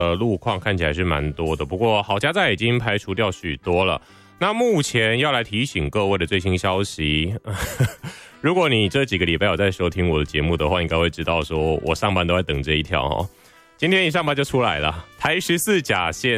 路况看起来是蛮多的，不过好家在已经排除掉许多了。那目前要来提醒各位的最新消息，如果你这几个礼拜有在收听我的节目的话，应该会知道说我上班都在等这一条哦。今天一上班就出来了，台14甲线